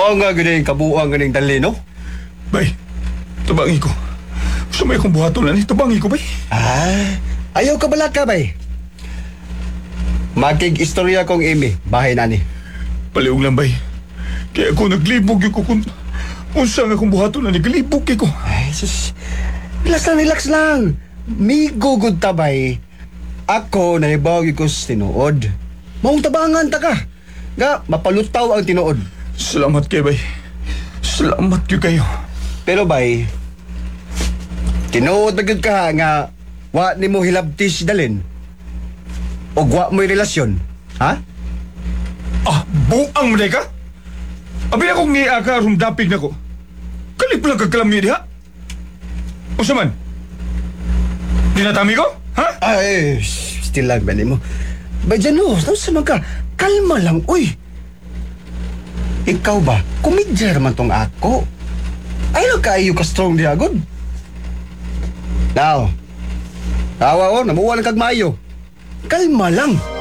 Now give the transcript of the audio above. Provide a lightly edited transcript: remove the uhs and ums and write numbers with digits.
Mao nga ganing kabuang ganing dali, no? Bay, tabangi ko. Gusto may akong buhaton na ni, tabangi ko, bay. Ayaw ka bala ka, bay. Magkig-istorya kong imi, bahay na ni. Paliog lang, bay. Kaya ako naglibog yung kung unsang akong buhaton na ni, galibog ko. Ay, sus. Relax lang. Migugod ta, bay. Ako, naibawag ko sa tinuod. Maong tabangan ta ka. Nga, mapalutaw ang tinuod. Salamat kayo, bay. Salamat kayo. Pero, bay, tinuod na gud ka nga wa ni mo hilabti si Dalin. O wa mo'y relasyon. Ha? Buang mo na ka? Abi na kong niya ka, rumdapig na ko. Kalip lang kagkalam niya, di ha? O saman? Dinatami ko? Ha? Ay, still lang ba mo? Ba dyan no, sa ka? Kalma lang, uy. Ikaw ba? Kumidya naman tong ako. Ay, kaayo ka strong di agad. Now, tawa o, namuwa lang kag mayo. Kalma lang.